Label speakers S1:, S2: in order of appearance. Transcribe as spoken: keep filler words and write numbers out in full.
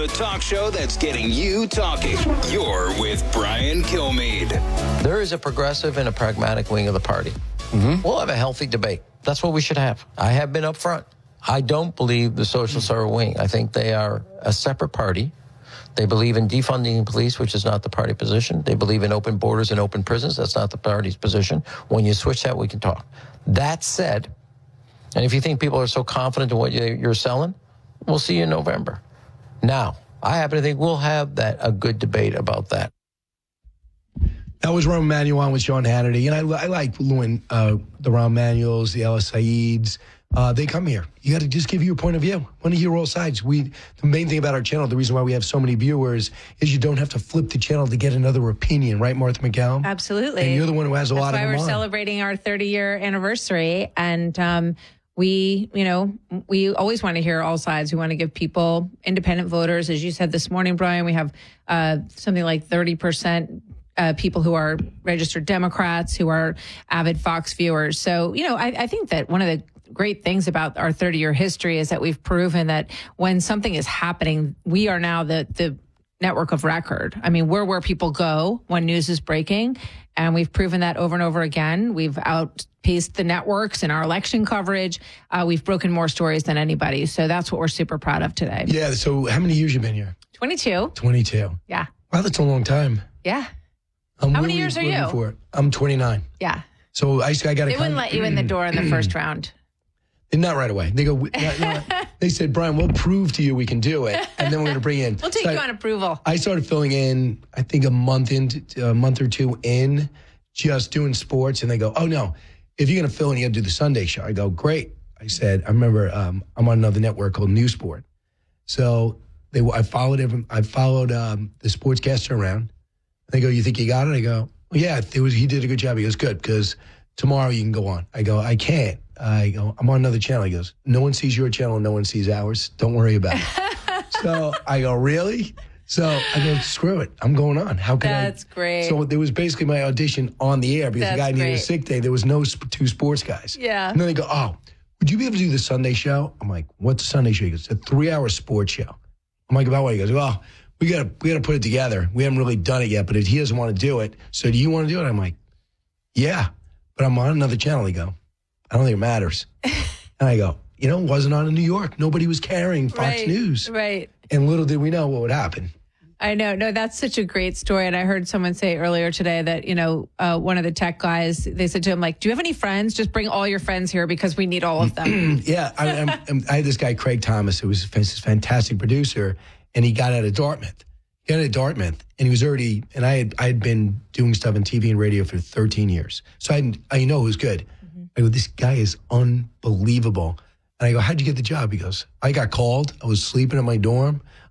S1: the talk show that's getting you talking. You're with Brian Kilmeade.
S2: There is a progressive and a pragmatic wing of the party. Mm-hmm. We'll have a healthy debate. That's what we should have. I have been up front. I don't believe the socialists are a wing. I think they are a separate party. They believe in defunding police, which is not the party position. They believe in open borders and open prisons. That's not the party's position. When you switch that, we can talk. That said, and if you think people are so confident in what you're selling, we'll see you in November. Now, I happen to think we'll have that a good debate about that.
S3: That was Rahm Emanuel on with Sean Hannity. And I, I like Lewin, uh, the Rahm Emanuels, the Ellis Saids. Uh, they come here. You got to just give your point of view. Want to hear all sides. We the main thing about our channel, the reason why we have so many viewers, is you don't have to flip the channel to get another opinion, right, Martha McCallum?
S4: Absolutely.
S3: And you're the one who has a
S4: That's
S3: lot of them
S4: why we're
S3: on.
S4: celebrating our thirty-year anniversary, and um, we, you know, we always want to hear all sides. We want to give people, independent voters, as you said this morning, Brian. We have uh, something like thirty percent. Uh, people who are registered Democrats, who are avid Fox viewers. So, you know, I, I think that one of the great things about our thirty-year history is that we've proven that when something is happening, we are now the the network of record. I mean, we're where people go when news is breaking, and we've proven that over and over again. We've outpaced the networks in our election coverage. Uh, we've broken more stories than anybody. So that's what we're super proud of today.
S3: Yeah, so how many years you been here?
S4: twenty-two.
S3: twenty-two.
S4: Yeah.
S3: Wow, that's a long time.
S4: Yeah.
S3: Um,
S4: How many years are you?
S3: For? I'm twenty-nine.
S4: Yeah.
S3: So I, I got to.
S4: They wouldn't let you in the door in the first round.
S3: Not right away. They go. Not, not, they said, Brian, we'll prove to you we can do it, and then we're going to bring you in.
S4: We'll take
S3: so
S4: you
S3: I,
S4: on approval.
S3: I started filling in. I think a month into a month or two in, just doing sports, and they go, oh no, if you're going to fill in, you got to do the Sunday show. I go, great. I said, I remember um, I'm on another network called News Sport, so they I followed every, I followed um, the sportscaster around. They go, you think you got it? I go, well, yeah, it was. He did a good job. He goes, good, because tomorrow you can go on. I go, I can't. I go, I'm on another channel. He goes, no one sees your channel, no one sees ours. Don't worry about it. So I go, really? So I go, screw it. I'm going on. How can I?
S4: That's great.
S3: So there was basically my audition on the air because
S4: That's
S3: the guy needed
S4: great.
S3: a sick day. There was no sp- two sports guys.
S4: Yeah.
S3: And then they go, oh, would you be able to do the Sunday show? I'm like, what's the Sunday show? He goes, it's a three-hour sports show. I'm like, about what? He goes, well, we got to we got to put it together. We haven't really done it yet, but if he doesn't want to do it, so do you want to do it? I'm like, yeah, but I'm on another channel. He go, I don't think it matters. And I go, you know, it wasn't on in New York. Nobody was carrying Fox
S4: Right,
S3: News.
S4: Right.
S3: And little did we know what would happen.
S4: I know. No, that's such a great story. And I heard someone say earlier today that, you know, uh, one of the tech guys, they said to him, like, do you have any friends? Just bring all your friends here because we need all of them.
S3: Yeah, I, I'm, I'm, I had this guy, Craig Thomas, who was this fantastic producer, and he got out of Dartmouth. He got out of Dartmouth, and he was already, and I had I had been doing stuff in T V and radio for thirteen years. So I, I know who's good. Mm-hmm. I go, this guy is unbelievable. And I go, how'd you get the job? He goes, I got called. I was sleeping in my dorm.